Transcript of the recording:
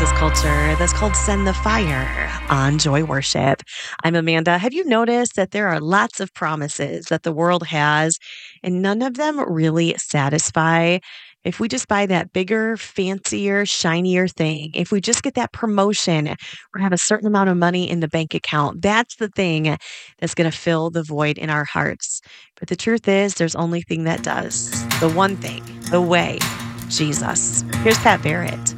crisis culture that's called Send the Fire on Joy Worship. I'm Amanda. Have you noticed that there are lots of promises that the world has, and none of them really satisfy? If we just buy that bigger, fancier, shinier thing, if we just get that promotion or have a certain amount of money in the bank account, that's the thing that's going to fill the void in our hearts. But the truth is, there's only thing that does. The one thing, the way, Jesus. Here's Pat Barrett.